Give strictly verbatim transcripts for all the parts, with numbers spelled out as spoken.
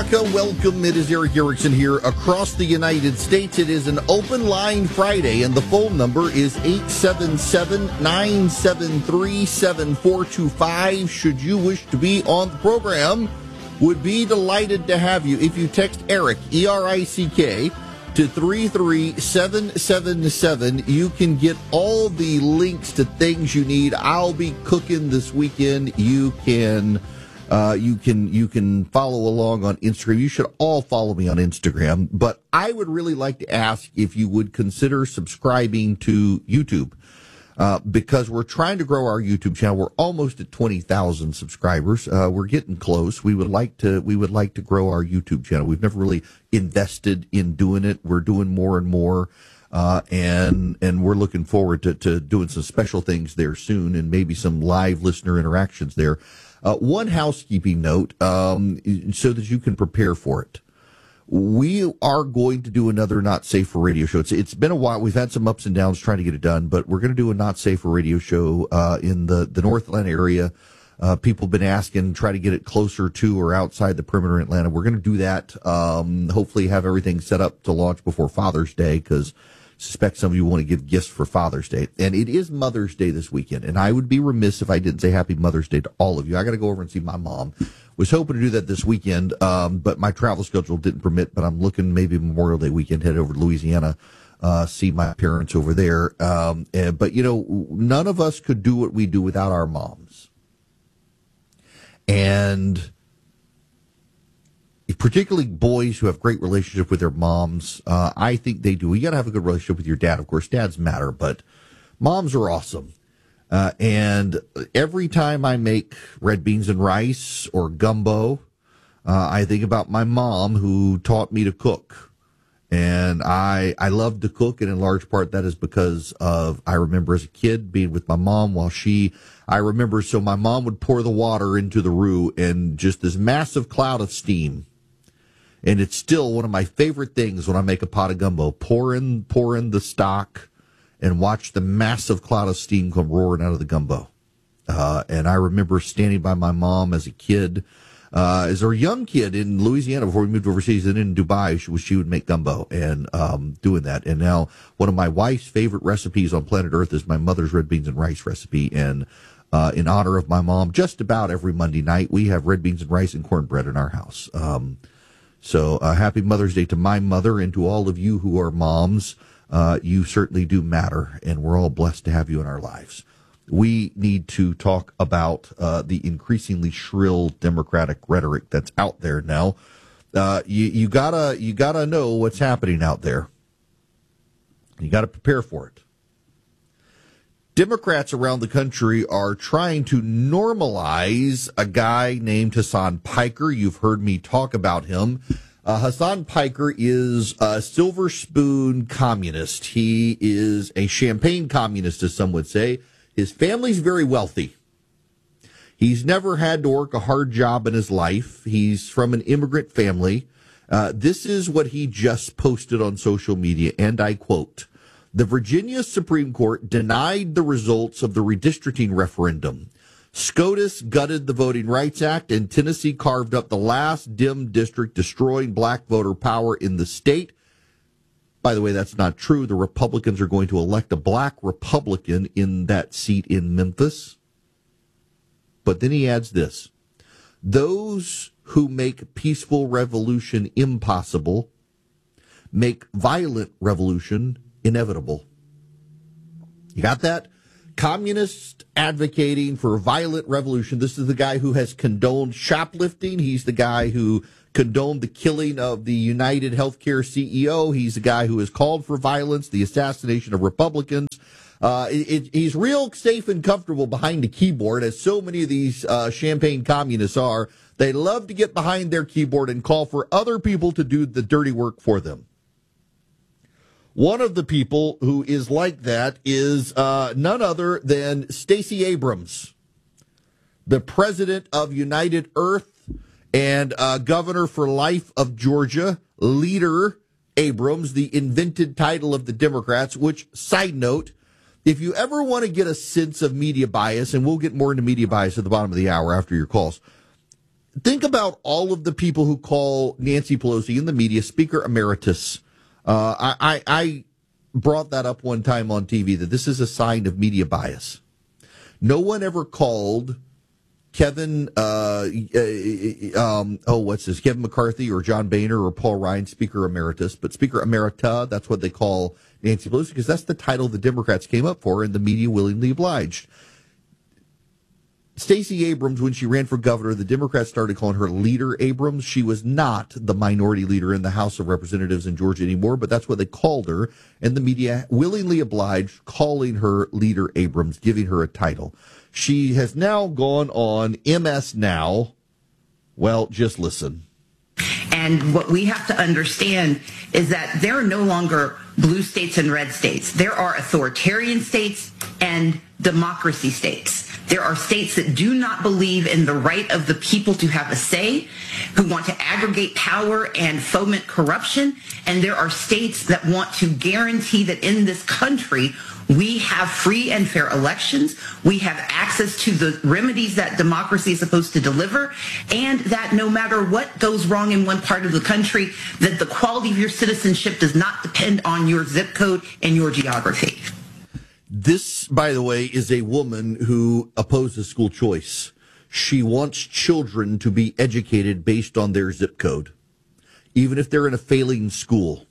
America. Welcome. It is Erick Erickson here across the United States. It is an open line Friday, and the phone number is eight seven seven, nine seven three, seven four two five. Should you wish to be on the program, would be delighted to have you. If you text Erick, E R I C K, to three three seven seven seven, you can get all the links to things you need. I'll be cooking this weekend. You can... Uh, you can you can follow along on Instagram. You should all follow me on Instagram. But I would really like to ask if you would consider subscribing to YouTube, uh, because we're trying to grow our YouTube channel. We're almost at twenty thousand subscribers. Uh, we're getting close. We would like to we would like to grow our YouTube channel. We've never really invested in doing it. We're doing more and more. Uh, and, and we're looking forward to, to doing some special things there soon, and maybe some live listener interactions there. Uh, one housekeeping note, um, so that you can prepare for it. We are going to do another Not Safe for Radio show. It's, it's been a while. We've had some ups and downs trying to get it done, but we're going to do a Not Safe for Radio show, uh, in the, the North Atlanta area. Uh, people have been asking, try to get it closer to or outside the perimeter of Atlanta. We're going to do that. Um, hopefully have everything set up to launch before Father's Day, because suspect some of you want to give gifts for Father's Day. And it is Mother's Day this weekend. And I would be remiss if I didn't say Happy Mother's Day to all of you. I got to go over and see my mom. Was hoping to do that this weekend, um, but my travel schedule didn't permit. But I'm looking maybe Memorial Day weekend, head over to Louisiana, uh, see my parents over there. Um, and, but, you know, none of us could do what we do without our moms. And particularly boys who have great relationship with their moms, uh, I think they do. You got to have a good relationship with your dad. Of course, dads matter, but moms are awesome. Uh, and every time I make red beans and rice or gumbo, uh, I think about my mom who taught me to cook. And I, I love to cook, and in large part that is because of, I remember as a kid being with my mom while she, I remember, so my mom would pour the water into the roux and just this massive cloud of steam. And it's still one of my favorite things when I make a pot of gumbo. Pour in, pour in the stock and watch the massive cloud of steam come roaring out of the gumbo. Uh, and I remember standing by my mom as a kid, uh, as a young kid in Louisiana before we moved overseas, and in Dubai, she, she would make gumbo and um, doing that. And now one of my wife's favorite recipes on planet Earth is my mother's red beans and rice recipe. And uh, in honor of my mom, just about every Monday night, we have red beans and rice and cornbread in our house. Um So, uh, happy Mother's Day to my mother and to all of you who are moms. Uh, you certainly do matter, and we're all blessed to have you in our lives. We need to talk about uh, the increasingly shrill Democratic rhetoric that's out there now. Uh, you, you gotta, you gotta know what's happening out there. You gotta prepare for it. Democrats around the country are trying to normalize a guy named Hassan Piker. You've heard me talk about him. Uh, Hassan Piker is a silver spoon communist. He is a champagne communist, as some would say. His family's very wealthy. He's never had to work a hard job in his life. He's from an immigrant family. Uh, this is what he just posted on social media, and I quote, "The Virginia Supreme Court denied the results of the redistricting referendum. SCOTUS gutted the Voting Rights Act, and Tennessee carved up the last Dem district, destroying black voter power in the state." By the way, that's not true. The Republicans are going to elect a black Republican in that seat in Memphis. But then he adds this: "Those who make peaceful revolution impossible make violent revolution inevitable." You got that? Communist advocating for violent revolution. This is the guy who has condoned shoplifting. He's the guy who condoned the killing of the United Healthcare C E O. He's the guy who has called for violence, the assassination of Republicans. Uh, it, it, he's real safe and comfortable behind the keyboard, as so many of these uh, champagne communists are. They love to get behind their keyboard and call for other people to do the dirty work for them. One of the people who is like that is uh, none other than Stacey Abrams, the president of United Earth and uh, governor for life of Georgia, Leader Abrams, the invented title of the Democrats, which, side note, if you ever want to get a sense of media bias, and we'll get more into media bias at the bottom of the hour after your calls, think about all of the people who call Nancy Pelosi in the media Speaker Emeritus. Uh, I, I, I brought that up one time on T V, that this is a sign of media bias. No one ever called Kevin, uh, um, oh, what's this, Kevin McCarthy or John Boehner or Paul Ryan Speaker Emeritus, but Speaker Emerita, that's what they call Nancy Pelosi, because that's the title the Democrats came up for, and the media willingly obliged. Stacey Abrams, when she ran for governor, the Democrats started calling her Leader Abrams. She was not the minority leader in the House of Representatives in Georgia anymore, but that's what they called her, and the media willingly obliged, calling her Leader Abrams, giving her a title. She has now gone on M S Now. Well, just listen. And what we have to understand is that there are no longer blue states and red states. There are authoritarian states and democracy states. There are states that do not believe in the right of the people to have a say, who want to aggregate power and foment corruption. And there are states that want to guarantee that in this country, we have free and fair elections, we have access to the remedies that democracy is supposed to deliver, and that no matter what goes wrong in one part of the country, that the quality of your citizenship does not depend on your zip code and your geography. This, by the way, is a woman who opposes school choice. She wants children to be educated based on their zip code, even if they're in a failing school.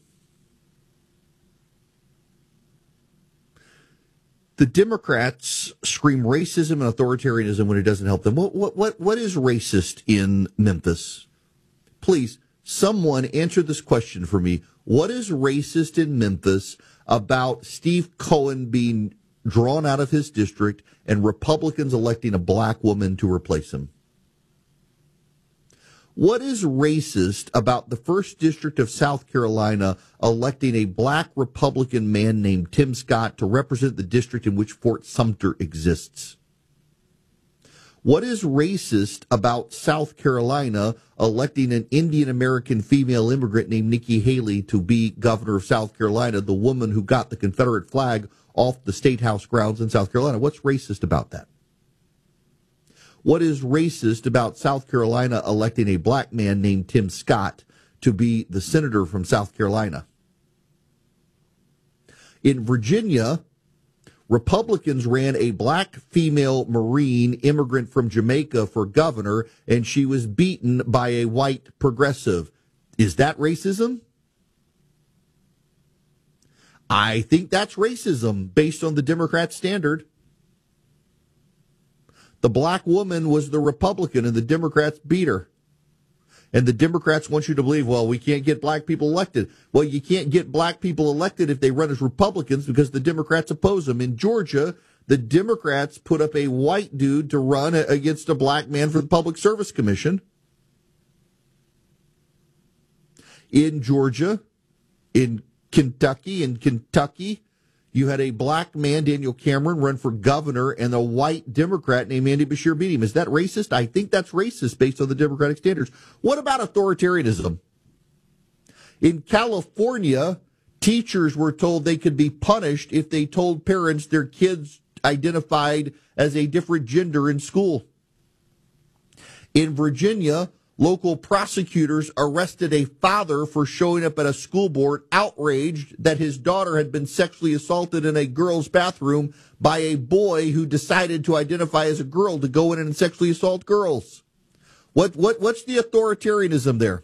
The Democrats scream racism and authoritarianism when it doesn't help them. What, what, what, what is racist in Memphis? Please, someone answer this question for me. What is racist in Memphis about Steve Cohen being drawn out of his district and Republicans electing a black woman to replace him? What is racist about the first district of South Carolina electing a black Republican man named Tim Scott to represent the district in which Fort Sumter exists? What is racist about South Carolina electing an Indian American female immigrant named Nikki Haley to be governor of South Carolina, the woman who got the Confederate flag off the State House grounds in South Carolina? What's racist about that? What is racist about South Carolina electing a black man named Tim Scott to be the senator from South Carolina? In Virginia, Republicans ran a black female Marine immigrant from Jamaica for governor, and she was beaten by a white progressive. Is that racism? I think that's racism based on the Democrat standard. The black woman was the Republican, and the Democrats beat her. And the Democrats want you to believe, well, we can't get black people elected. Well, you can't get black people elected if they run as Republicans because the Democrats oppose them. In Georgia, the Democrats put up a white dude to run against a black man for the Public Service Commission. In Georgia, in Kentucky, in Kentucky, you had a black man, Daniel Cameron, run for governor, and a white Democrat named Andy Beshear beat him. Is that racist? I think that's racist based on the Democratic standards. What about authoritarianism? In California, teachers were told they could be punished if they told parents their kids identified as a different gender in school. In Virginia, local prosecutors arrested a father for showing up at a school board outraged that his daughter had been sexually assaulted in a girl's bathroom by a boy who decided to identify as a girl to go in and sexually assault girls. What, what, what's the authoritarianism there?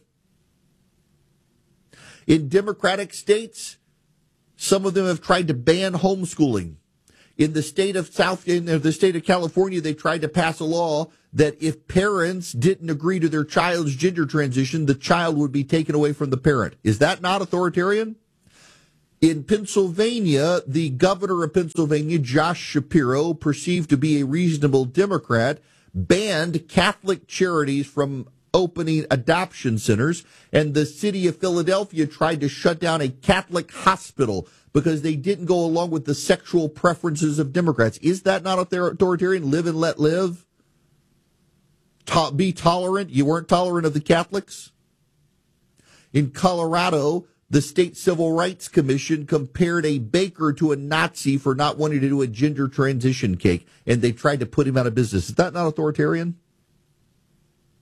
In Democratic states, some of them have tried to ban homeschooling. In the state of South, in the state of California, they tried to pass a law that if parents didn't agree to their child's gender transition, the child would be taken away from the parent. Is that not authoritarian? In Pennsylvania, the governor of Pennsylvania, Josh Shapiro, perceived to be a reasonable Democrat, banned Catholic charities from opening adoption centers, and the city of Philadelphia tried to shut down a Catholic hospital because they didn't go along with the sexual preferences of Democrats. Is that not authoritarian? Live and let live? To- be tolerant? You weren't tolerant of the Catholics? In Colorado, the State Civil Rights Commission compared a baker to a Nazi for not wanting to do a gender transition cake, and they tried to put him out of business. Is that not authoritarian?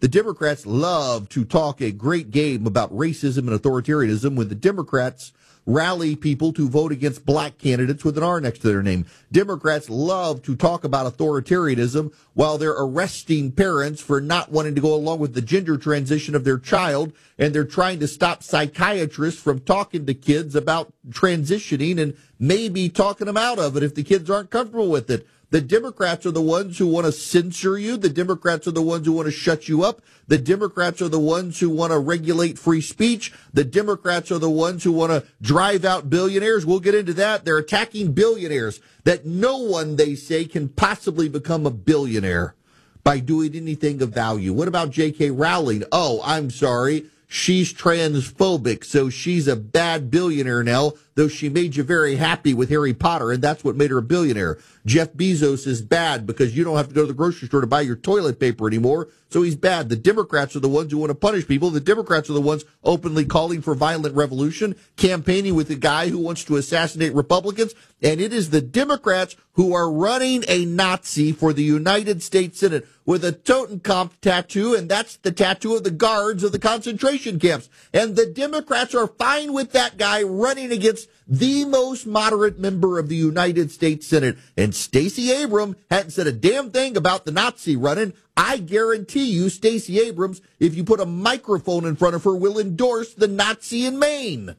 The Democrats love to talk a great game about racism and authoritarianism when the Democrats rally people to vote against black candidates with an R next to their name. Democrats love to talk about authoritarianism while they're arresting parents for not wanting to go along with the gender transition of their child, and they're trying to stop psychiatrists from talking to kids about transitioning and maybe talking them out of it if the kids aren't comfortable with it. The Democrats are the ones who want to censor you. The Democrats are the ones who want to shut you up. The Democrats are the ones who want to regulate free speech. The Democrats are the ones who want to drive out billionaires. We'll get into that. They're attacking billionaires, that no one, they say, can possibly become a billionaire by doing anything of value. What about J K. Rowling? Oh, I'm sorry. She's transphobic, so she's a bad billionaire now, though she made you very happy with Harry Potter, and that's what made her a billionaire. Jeff Bezos is bad because you don't have to go to the grocery store to buy your toilet paper anymore, so he's bad. The Democrats are the ones who want to punish people. The Democrats are the ones openly calling for violent revolution, campaigning with a guy who wants to assassinate Republicans, and it is the Democrats who are running a Nazi for the United States Senate with a Totenkopf tattoo, and that's the tattoo of the guards of the concentration camps. And the Democrats are fine with that guy running against the most moderate member of the United States Senate. And Stacey Abrams hadn't said a damn thing about the Nazi running. I guarantee you, Stacey Abrams, if you put a microphone in front of her, will endorse the Nazi in Maine.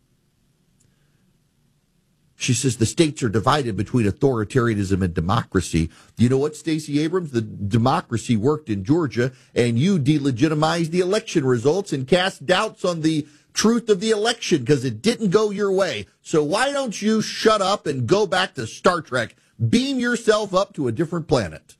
She says the states are divided between authoritarianism and democracy. You know what, Stacey Abrams? The democracy worked in Georgia, and you delegitimized the election results and cast doubts on the truth of the election because it didn't go your way. So why don't you shut up and go back to Star Trek? Beam yourself up to a different planet.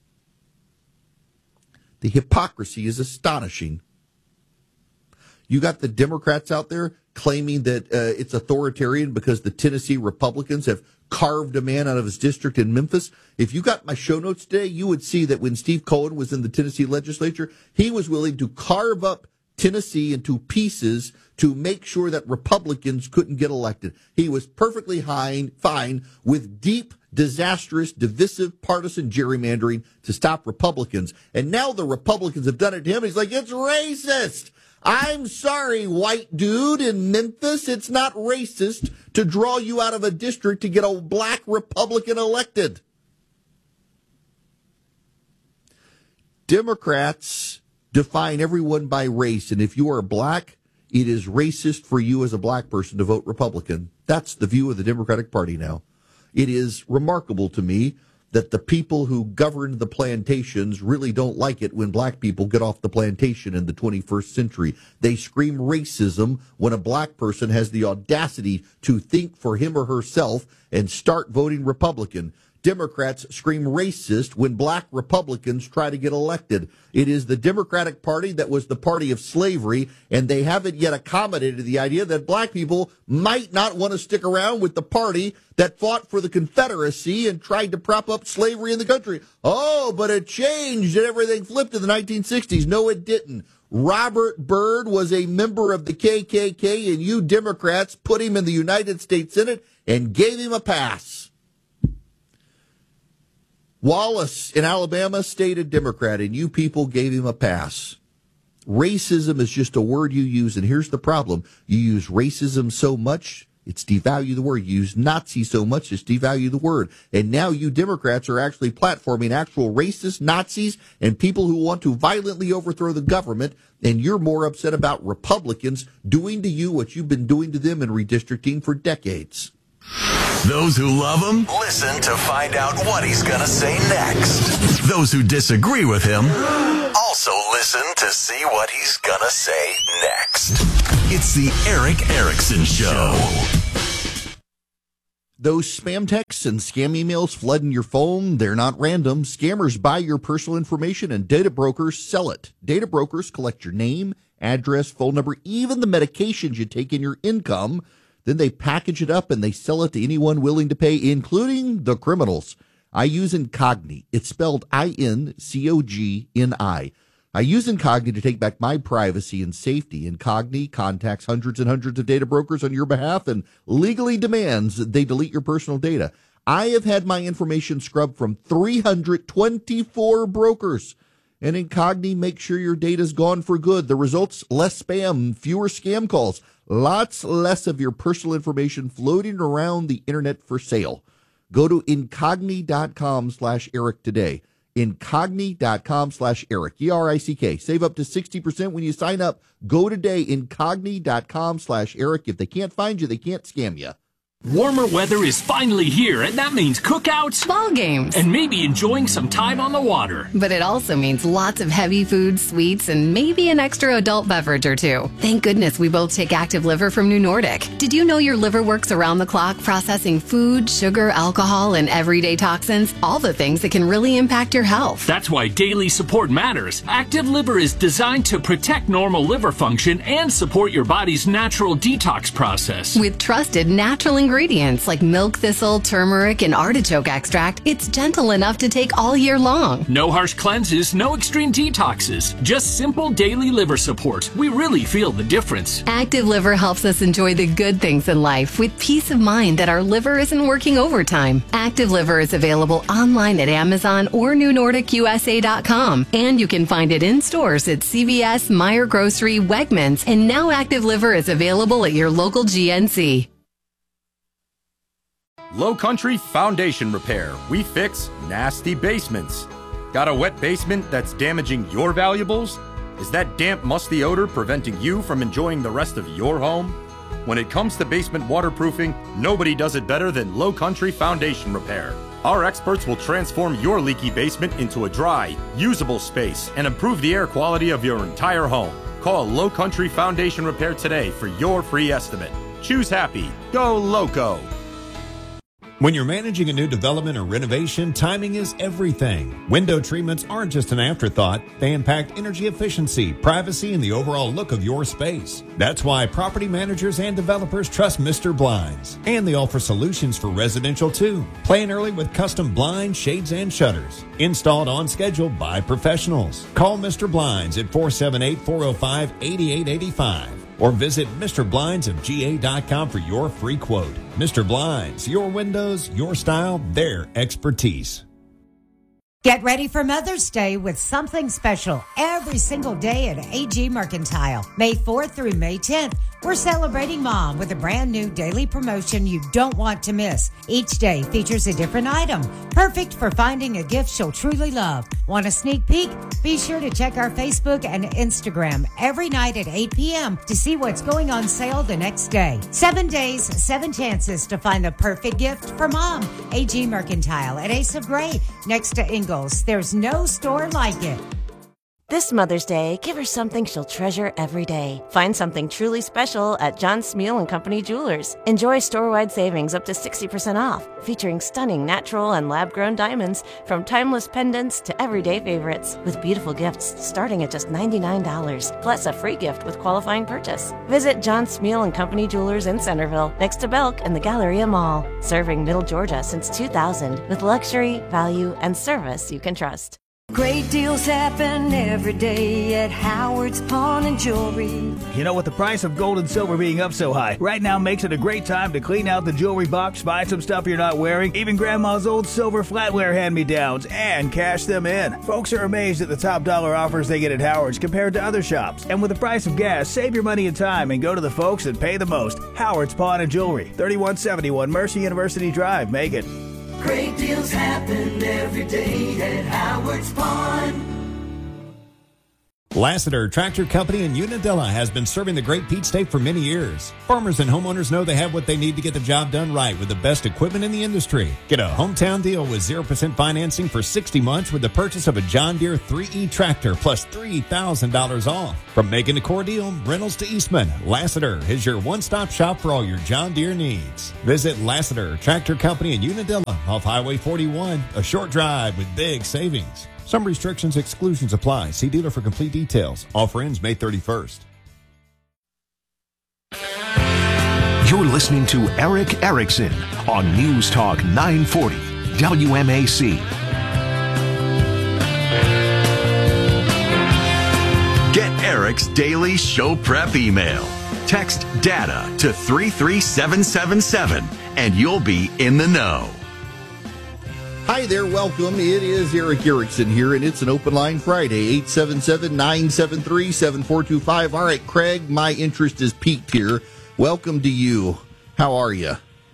The hypocrisy is astonishing. You got the Democrats out there claiming that uh, it's authoritarian because the Tennessee Republicans have carved a man out of his district in Memphis. If you got my show notes today, you would see that when Steve Cohen was in the Tennessee legislature, he was willing to carve up Tennessee into pieces to make sure that Republicans couldn't get elected. He was perfectly fine, fine with deep, disastrous, divisive, partisan gerrymandering to stop Republicans. And now the Republicans have done it to him. He's like, it's racist. I'm sorry, white dude in Memphis. It's not racist to draw you out of a district to get a black Republican elected. Democrats define everyone by race, and if you are black, it is racist for you as a black person to vote Republican. That's the view of the Democratic Party now. It is remarkable to me that the people who governed the plantations really don't like it when black people get off the plantation in the twenty-first century. They scream racism when a black person has the audacity to think for him or herself and start voting Republican. Democrats scream racist when black Republicans try to get elected. It is the Democratic Party that was the party of slavery, and they haven't yet accommodated the idea that black people might not want to stick around with the party that fought for the Confederacy and tried to prop up slavery in the country. Oh, but it changed and everything flipped in the nineteen sixties. No, it didn't. Robert Byrd was a member of the K K K, and you Democrats put him in the United States Senate and gave him a pass. Wallace in Alabama stayed a Democrat, and you people gave him a pass. Racism is just a word you use, and here's the problem. You use racism so much, it's devalue the word. You use Nazi so much, it's devalue the word. And now you Democrats are actually platforming actual racist Nazis and people who want to violently overthrow the government, and you're more upset about Republicans doing to you what you've been doing to them in redistricting for decades. Those who love him, listen to find out what he's going to say next. Those who disagree with him, also listen to see what he's going to say next. It's the Erick Erickson Show. Those spam texts and scam emails flooding your phone, they're not random. Scammers buy your personal information and data brokers sell it. Data brokers collect your name, address, phone number, even the medications you take in your income. Then they package it up and they sell it to anyone willing to pay, including the criminals. I use Incogni. It's spelled I N C O G N I. I use Incogni to take back my privacy and safety. Incogni contacts hundreds and hundreds of data brokers on your behalf and legally demands that they delete your personal data. I have had my information scrubbed from three hundred twenty-four brokers. And Incogni makes sure your data's gone for good. The results, less spam, fewer scam calls, lots less of your personal information floating around the internet for sale. Go to Incogni.com slash Eric today. Incogni.com slash Eric, E R I C K. Save up to sixty percent when you sign up. Go today, Incogni.com slash Eric. If they can't find you, they can't scam you. Warmer weather is finally here, and that means cookouts, ball games, and maybe enjoying some time on the water. But it also means lots of heavy food, sweets, and maybe an extra adult beverage or two. Thank goodness we both take Active Liver from New Nordic. Did you know your liver works around the clock processing food, sugar, alcohol, and everyday toxins? All the things that can really impact your health. That's why daily support matters. Active Liver is designed to protect normal liver function and support your body's natural detox process. With trusted natural ingredients. Ingredients like milk thistle, turmeric, and artichoke extract, it's gentle enough to take all year long. No harsh cleanses, no extreme detoxes, just simple daily liver support. We really feel the difference. Active Liver helps us enjoy the good things in life with peace of mind that our liver isn't working overtime. Active Liver is available online at Amazon or New Nordic U S A dot com, and you can find it in stores at C V S, Meijer Grocery, Wegmans, and now Active Liver is available at your local G N C. Low Country Foundation Repair. We fix nasty basements. Got a wet basement that's damaging your valuables? Is that damp, musty odor preventing you from enjoying the rest of your home? When it comes to basement waterproofing, nobody does it better than Low Country Foundation Repair. Our experts will transform your leaky basement into a dry, usable space and improve the air quality of your entire home. Call Low Country Foundation Repair today for your free estimate. Choose happy. Go Loco. When you're managing a new development or renovation, timing is everything. Window treatments aren't just an afterthought. They impact energy efficiency, privacy, and the overall look of your space. That's why property managers and developers trust Mister Blinds. And they offer solutions for residential too. Plan early with custom blinds, shades, and shutters. Installed on schedule by professionals. Call Mister Blinds at four seven eight, four oh five, eight eight eight five. Or visit Mister Blinds of G A dot com for your free quote. Mister Blinds, your windows, your style, their expertise. Get ready for Mother's Day with something special every single day at A G Mercantile. May fourth through May tenth, we're celebrating Mom with a brand new daily promotion you don't want to miss. Each day features a different item, perfect for finding a gift she'll truly love. Want a sneak peek? Be sure to check our Facebook and Instagram every night at eight p.m. to see what's going on sale the next day. Seven days, seven chances to find the perfect gift for Mom. A G Mercantile at Ace of Gray, next to Ingalls. There's no store like it. This Mother's Day, give her something she'll treasure every day. Find something truly special at John Smeal and Company Jewelers. Enjoy store-wide savings up to sixty percent off, featuring stunning natural and lab-grown diamonds from timeless pendants to everyday favorites, with beautiful gifts starting at just ninety-nine dollars, plus a free gift with qualifying purchase. Visit John Smeal and Company Jewelers in Centerville, next to Belk and the Galleria Mall, serving Middle Georgia since two thousand, with luxury, value, and service you can trust. Great deals happen every day at Howard's Pawn and Jewelry. You know, with the price of gold and silver being up so high, right now makes it a great time to clean out the jewelry box, buy some stuff you're not wearing, even Grandma's old silver flatware hand-me-downs, and cash them in. Folks are amazed at the top dollar offers they get at Howard's compared to other shops. And with the price of gas, save your money and time and go to the folks that pay the most. Howard's Pawn and Jewelry, thirty-one seventy-one Mercy University Drive, Macon. Great deals happen every day at Howard's Pawn. Lassiter Tractor Company in Unadilla has been serving the Great Peach State for many years. Farmers and homeowners know they have what they need to get the job done right with the best equipment in the industry. Get a hometown deal with zero percent financing for sixty months with the purchase of a John Deere three E tractor plus three thousand dollars off. From Macon to Cordele, Reynolds to Eastman, Lassiter is your one-stop shop for all your John Deere needs. Visit Lassiter Tractor Company in Unadilla off Highway forty-one, a short drive with big savings. Some restrictions, exclusions apply. See dealer for complete details. Offer ends May thirty-first. You're listening to Erick Erickson on News Talk nine forty W M A C. Get Eric's daily show prep email. Text DATA to three three seven seven seven and you'll be in the know. Hi there, welcome. It is Eric Erickson here, and it's an Open Line Friday, eight seven seven, nine seven three, seven four two five. All right, Craig, my interest is piqued here. Welcome to you. How are you?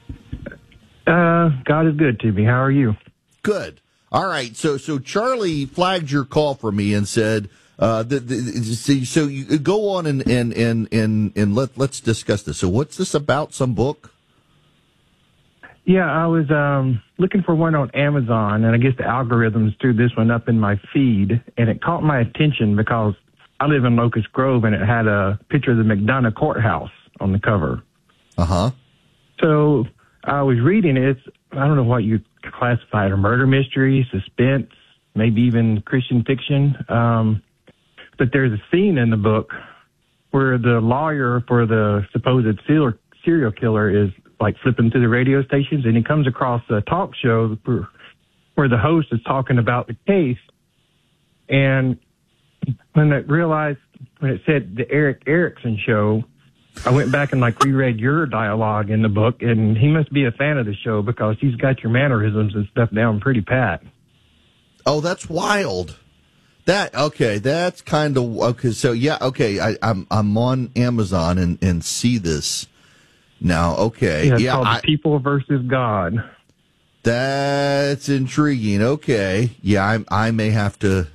Uh, God is good to me. How are you? Good. All right, so so Charlie flagged your call for me and said, uh, the, the, so you go on and, and, and, and, and let, let's discuss this. So what's this about, some book? Yeah, I was um, looking for one on Amazon, and I guess the algorithms threw this one up in my feed, and it caught my attention because I live in Locust Grove, and it had a picture of the McDonough Courthouse on the cover. Uh-huh. So I was reading it. It's, I don't know what you classify it, a murder mystery, suspense, maybe even Christian fiction. Um, but there's a scene in the book where the lawyer for the supposed serial serial killer is like flipping through the radio stations, and he comes across a talk show where, where the host is talking about the case. And when I realized, when it said the Eric Erickson show, I went back and like reread your dialogue in the book, and he must be a fan of the show because he's got your mannerisms and stuff down pretty pat. Oh, that's wild. That okay, that's kind of okay. So yeah, okay, I, I'm I'm on Amazon and, and see this. Now, okay. Yeah, it's yeah, called I, The People versus God. That's intriguing. Okay. Yeah, I, I may have to.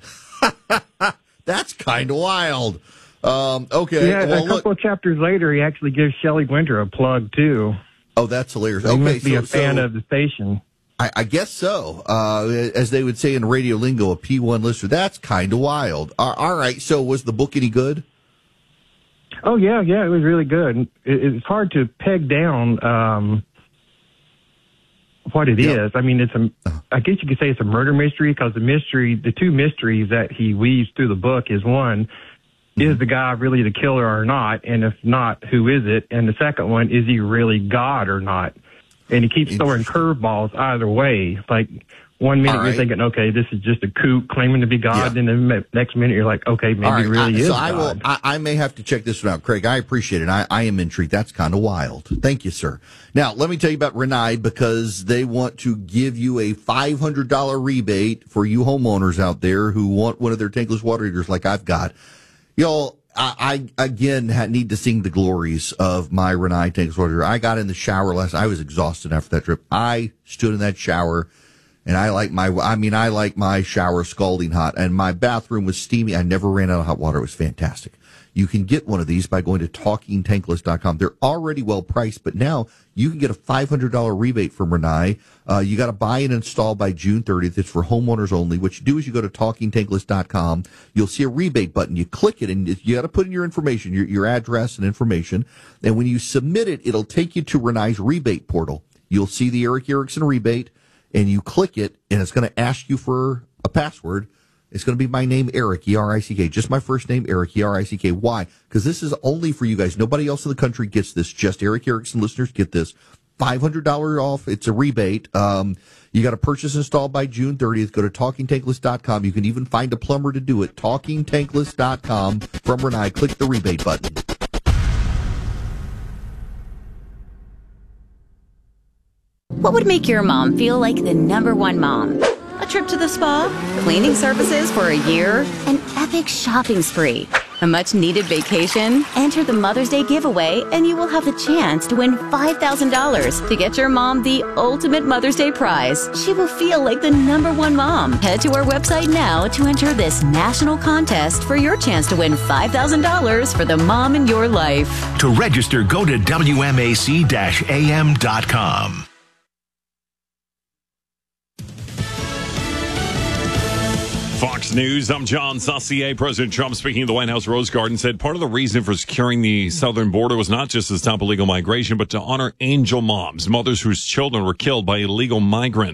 That's kind of wild. Um, okay. Yeah, well, a couple look. of chapters later, he actually gives Shelley Winter a plug, too. Oh, that's hilarious. So he okay, must be so, a fan so, of the station. I, I guess so. Uh, as they would say in radio lingo, a P one listener. That's kind of wild. Uh, all right. So was the book any good? Oh, yeah, yeah, it was really good. It, it's hard to peg down um, what it yeah. is. I mean, it's a, I guess you could say it's a murder mystery because the mystery, the two mysteries that he weaves through the book is one, mm-hmm. is the guy really the killer or not? And if not, who is it? And the second one, is he really God or not? And he keeps throwing curveballs either way. Like, one minute right. you're thinking, okay, this is just a kook claiming to be God. Yeah. And then the next minute you're like, okay, maybe right. it really I, is so God. I will. I, I may have to check this one out, Craig. I appreciate it. I, I am intrigued. That's kind of wild. Thank you, sir. Now let me tell you about Renai because they want to give you a five hundred dollars rebate for you homeowners out there who want one of their tankless water heaters like I've got. Y'all, I, I again need to sing the glories of my Renai tankless water heater. I got in the shower last. I was exhausted after that trip. I stood in that shower. And I like my, I mean, I like my shower scalding hot, and my bathroom was steamy. I never ran out of hot water. It was fantastic. You can get one of these by going to talking tankless dot com. They're already well priced, but now you can get a five hundred dollars rebate from Renai. Uh, you got to buy and install by June thirtieth. It's for homeowners only. What you do is you go to talking tankless dot com. You'll see a rebate button. You click it, and you got to put in your information, your, your address and information. And when you submit it, it'll take you to Renai's rebate portal. You'll see the Eric Erickson rebate. And you click it, and it's going to ask you for a password. It's going to be my name, Eric, E R I C K. Just my first name, Eric, E R I C K. Why? Because this is only for you guys. Nobody else in the country gets this. Just Eric Erickson listeners get this. five hundred dollars off. It's a rebate. Um, you got to purchase installed by June thirtieth. Go to talking tankless dot com. You can even find a plumber to do it. talking tankless dot com from Renai. Click the rebate button. What would make your mom feel like the number one mom? A trip to the spa? Cleaning services for a year? An epic shopping spree? A much-needed vacation? Enter the Mother's Day giveaway and you will have the chance to win five thousand dollars to get your mom the ultimate Mother's Day prize. She will feel like the number one mom. Head to our website now to enter this national contest for your chance to win five thousand dollars for the mom in your life. To register, go to W M A C A M dot com. Fox News, I'm John Saucier. President Trump, speaking of the White House Rose Garden, said part of the reason for securing the southern border was not just to stop illegal migration, but to honor angel moms, mothers whose children were killed by illegal migrants.